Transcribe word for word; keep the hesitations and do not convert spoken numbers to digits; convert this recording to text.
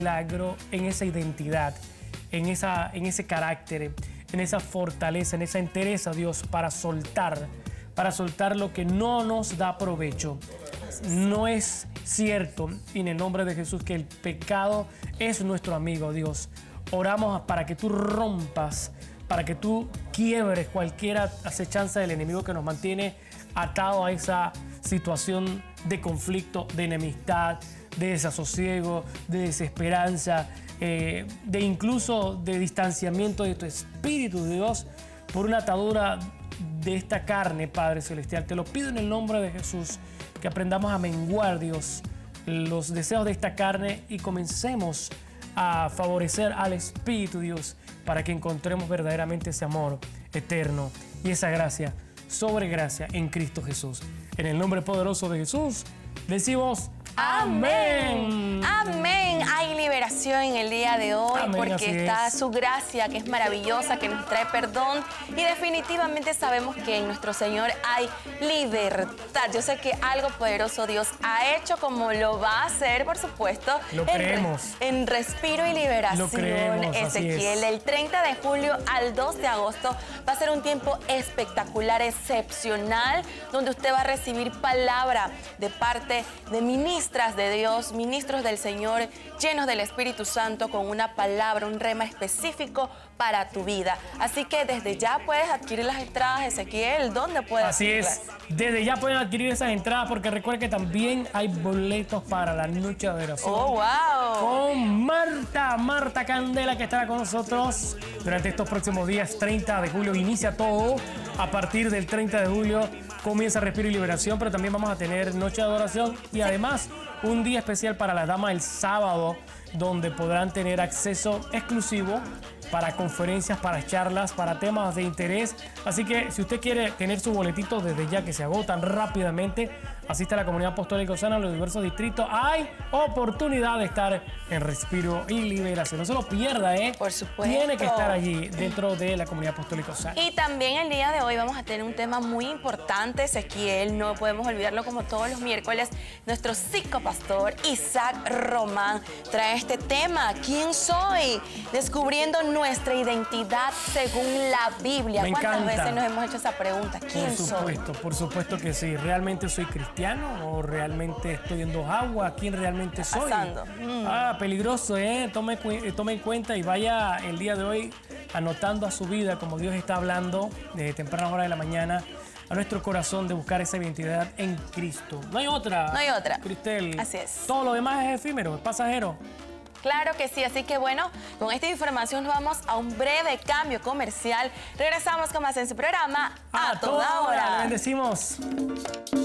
milagro en esa identidad, en, esa, en ese carácter, en esa fortaleza, en esa entereza, Dios, para soltar, para soltar lo que no nos da provecho. No es cierto, en el nombre de Jesús, que el pecado es nuestro amigo, Dios. Oramos para que tú rompas, para que tú quiebres cualquier acechanza del enemigo que nos mantiene atado a esa situación de conflicto, de enemistad, de desasosiego, de desesperanza, eh, de incluso de distanciamiento de tu espíritu, Dios, por una atadura de esta carne, Padre Celestial. Te lo pido en el nombre de Jesús, que aprendamos a menguar, Dios, los deseos de esta carne y comencemos a favorecer al Espíritu, Dios, para que encontremos verdaderamente ese amor eterno y esa gracia sobre gracia en Cristo Jesús. En el nombre poderoso de Jesús, decimos amén. Amén. Hay liberación en el día de hoy, Amén, porque está es. su gracia, que es maravillosa, que nos trae perdón, y definitivamente sabemos que en nuestro Señor hay libertad. Yo sé que algo poderoso Dios ha hecho, como lo va a hacer, por supuesto. Lo en, creemos. En Respiro y Liberación, Lo creemos, Ezequiel. El treinta de julio al dos de agosto va a ser un tiempo espectacular, excepcional, donde usted va a recibir palabra de parte de ministras de Dios, ministros del Señor, llenos del Espíritu Santo, con una palabra, un rema específico para tu vida. Así que desde ya puedes adquirir las entradas, Ezequiel. ¿Dónde puedes Así adquirirlas? es, desde ya pueden adquirir esas entradas, porque recuerden que también hay boletos para la noche de oración. ¡Oh, wow! Con Marta, Marta Candela, que estará con nosotros durante estos próximos días. Treinta de julio inicia todo. A partir del treinta de julio comienza Respiro y Liberación, pero también vamos a tener noche de adoración y además un día especial para las damas el sábado, donde podrán tener acceso exclusivo para conferencias, para charlas, para temas de interés. Así que si usted quiere tener su boletito desde ya, que se agotan rápidamente, asista a la Comunidad Apostólica Osana en los diversos distritos. Hay oportunidad de estar en Respiro y Liberación. No se lo pierda, ¿eh? Por supuesto. Tiene que estar allí dentro de la Comunidad Apostólica Osana. Y también el día de hoy vamos a tener un tema muy importante, Ezequiel, no podemos olvidarlo, como todos los miércoles. Nuestro psicopastor Isaac Román trae este tema: ¿quién soy? Descubriendo nuestra identidad según la Biblia. Me ¿Cuántas encanta. veces nos hemos hecho esa pregunta? ¿Quién Por soy? supuesto, por supuesto que sí. ¿Realmente soy cristiano o realmente estoy en dos aguas? ¿Quién realmente soy? Pasando. Mm. Ah, peligroso, ¿eh? Tome, cu- tome en cuenta y vaya el día de hoy anotando a su vida, como Dios está hablando desde temprana hora de la mañana, a nuestro corazón, de buscar esa identidad en Cristo. No hay otra. No hay otra. Cristel. Así es. Todo lo demás es efímero, es pasajero. Claro que sí, así que bueno, con esta información nos vamos a un breve cambio comercial. Regresamos con más en su programa A, Toda Hora. Le bendecimos.